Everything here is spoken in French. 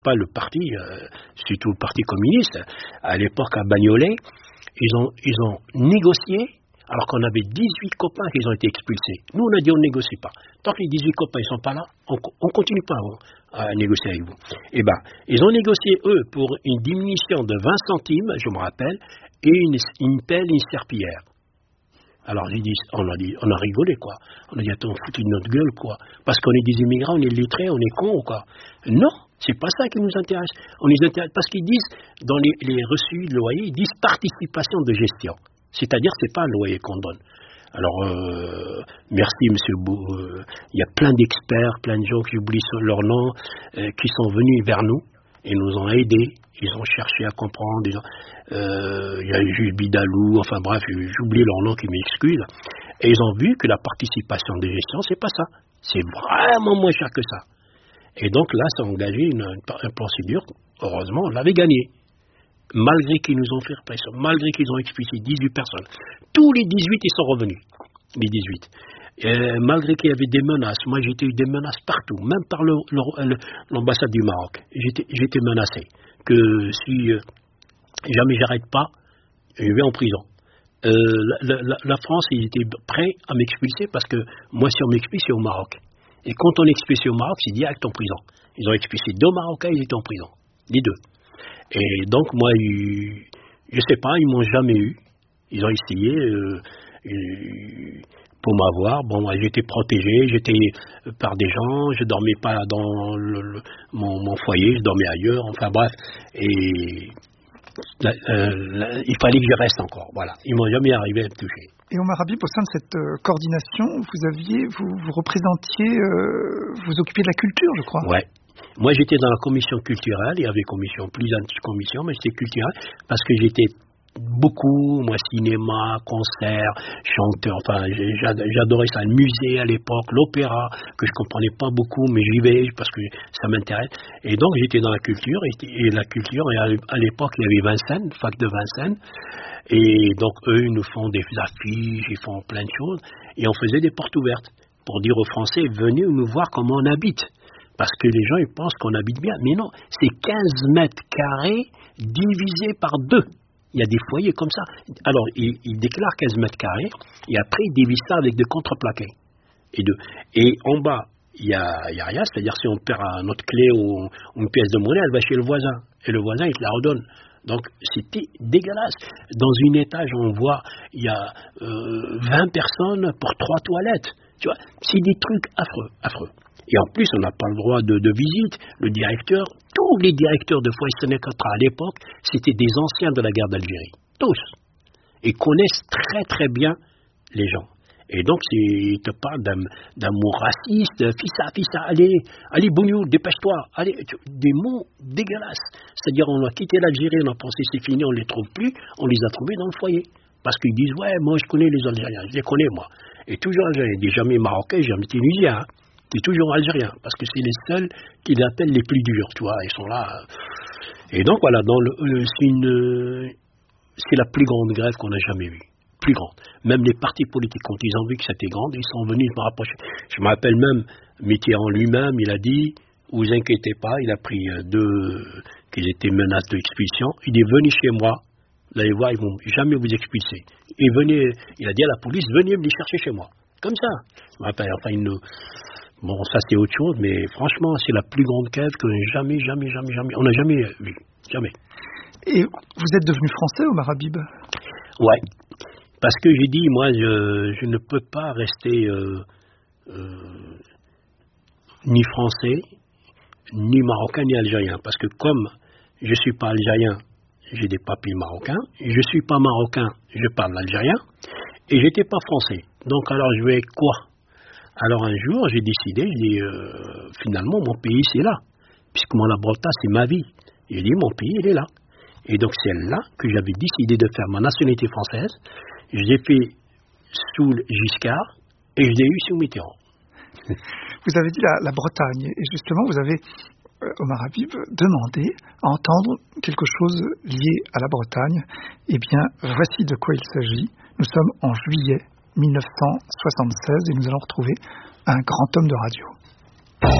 pas le parti, surtout le parti communiste. À l'époque, à Bagnolet, ils ont négocié, alors qu'on avait 18 copains qui ont été expulsés. Nous, on a dit on ne négocie pas. Tant que les 18 copains ne sont pas là, on ne continue pas à négocier avec vous. Eh bien, ils ont négocié, eux, pour une diminution de 20 centimes, je me rappelle, et une pelle, une serpillière. Alors, on a rigolé, quoi. On a dit, attends, foutez de notre gueule, quoi. Parce qu'on est des immigrants, on est lettrés, on est cons, quoi. Non, c'est pas ça qui nous intéresse. On les intéresse parce qu'ils disent, dans les reçus de loyer, ils disent participation de gestion. C'est-à-dire, c'est pas un loyer qu'on donne. Alors, merci, monsieur Bou. Il y a plein d'experts, plein de gens qui oublient leur nom, qui sont venus vers nous et nous ont aidés. Ils ont cherché à comprendre. Il y a eu Jules Bidalou, enfin bref, j'oublie leur nom qui m'excuse. Et ils ont vu que la participation de gestion, c'est pas ça. C'est vraiment moins cher que ça. Et donc là, ça a engagé une procédure. Heureusement, on l'avait gagnée. Malgré qu'ils nous ont fait répression, malgré qu'ils ont expulsé 18 personnes. Tous les 18, ils sont revenus. Les 18. Malgré qu'il y avait des menaces. Moi, j'ai eu des menaces partout, même par l'ambassade du Maroc. J'étais menacé. Que si jamais j'arrête pas, je vais en prison. La France, ils étaient prêts à m'expulser parce que moi, si on m'expulse, c'est au Maroc. Et quand on est expulsé au Maroc, c'est direct en prison. Ils ont expulsé 2 Marocains, ils étaient en prison. Les 2. Et donc, moi, je sais pas, ils m'ont jamais eu. Ils ont essayé pour m'avoir. Bon, moi, j'étais protégé, j'étais par des gens, je dormais pas dans mon foyer, je dormais ailleurs, enfin bref. Et il fallait que je reste encore, voilà. Ils m'ont jamais arrivé à me toucher. Et Omar Habib, au sein de cette coordination, vous représentiez, vous occupiez de la culture, je crois. Ouais. Moi, j'étais dans la commission culturelle, il y avait plusieurs commissions, mais j'étais culturel parce que j'étais beaucoup, moi, cinéma, concert, chanteur, enfin, j'adorais ça, le musée à l'époque, l'opéra, que je comprenais pas beaucoup, mais j'y vais parce que ça m'intéresse. Et donc, j'étais dans la culture, et la culture, et à l'époque, il y avait Vincennes, fac de Vincennes, et donc, eux, ils nous font des affiches, ils font plein de choses, et on faisait des portes ouvertes pour dire aux Français, venez nous voir comment on habite. Parce que les gens, ils pensent qu'on habite bien. Mais non, c'est 15 mètres carrés divisé par 2. Il y a des foyers comme ça. Alors, ils déclarent 15 mètres carrés, et après, ils divisent ça avec des contreplaqués. Et en bas, il y a rien. C'est-à-dire, si on perd notre clé ou une pièce de monnaie, elle va chez le voisin. Et le voisin, il te la redonne. Donc, c'était dégueulasse. Dans une étage, on voit, il y a 20 personnes pour 3 toilettes. Tu vois, c'est des trucs affreux, affreux. Et en plus, on n'a pas le droit de visite. Le directeur, tous les directeurs de Foyer Sénécatra à l'époque, c'était des anciens de la guerre d'Algérie. Tous. Et connaissent très très bien les gens. Et donc, ils te parlent d'amour raciste, fissa, allez, Bougnou, dépêche-toi, allez, des mots dégueulasses. C'est-à-dire, on a quitté l'Algérie, on a pensé c'est fini, on ne les trouve plus, on les a trouvés dans le foyer. Parce qu'ils disent, ouais, moi je connais les Algériens, je les connais moi. Et toujours Algériens, des jamais Marocains, jamais Tunisiens, hein. C'est toujours algérien, parce que c'est les seuls qui les appellent les plus durs, tu vois, ils sont là. Et donc voilà, c'est la plus grande grève qu'on a jamais eue, plus grande. Même les partis politiques, quand ils ont vu que c'était grande, ils sont venus me rapprocher. Je me rappelle même, Mitterrand lui-même, il a dit, vous inquiétez pas, il a pris 2 qui étaient menaces d'expulsion, il dit, venez chez moi, vous allez voir, ils vont jamais vous expulser. Et il a dit à la police, venez me les chercher chez moi. Comme ça. Je me rappelle, enfin, bon, ça c'est autre chose, mais franchement, c'est la plus grande grève que jamais, on n'a jamais vu. Jamais. Et vous êtes devenu français, Omar Habib ? Ouais. Parce que j'ai dit, moi, je ne peux pas rester ni français, ni marocain, ni algérien. Parce que comme je ne suis pas algérien, j'ai des papiers marocains. Je ne suis pas marocain, je parle algérien. Et je n'étais pas français. Donc alors, je vais quoi ? Alors un jour, j'ai décidé, finalement, mon pays, c'est là. Puisque la Bretagne, c'est ma vie. J'ai dit, mon pays, il est là. Et donc, c'est là que j'avais décidé de faire ma nationalité française. Je l'ai fait sous Giscard et je l'ai eu sous Mitterrand. Vous avez dit la Bretagne. Et justement, vous avez, Omar Habib, demandé à entendre quelque chose lié à la Bretagne. Eh bien, voici de quoi il s'agit. Nous sommes en juillet 1976 et nous allons retrouver un grand homme de radio.